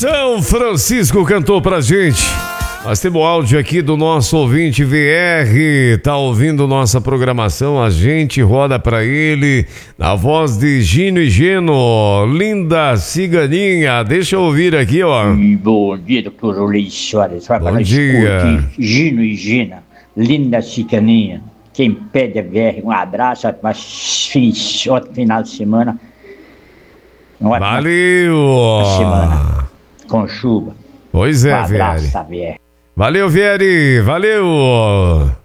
São Francisco cantou pra gente. Nós temos áudio aqui do nosso ouvinte VR, tá ouvindo nossa programação, a gente roda pra ele, na voz de Gino e Geno, linda ciganinha, deixa eu ouvir aqui, ó. Bom dia, doutor Olei Soares. Bom dia. Gino e Gena, linda ciganinha, quem pede é VR, um abraço, ótimo final de semana. Valeu! Semana, com chuva. Pois é, um abraço, VR. VR. Valeu, Vieri, valeu!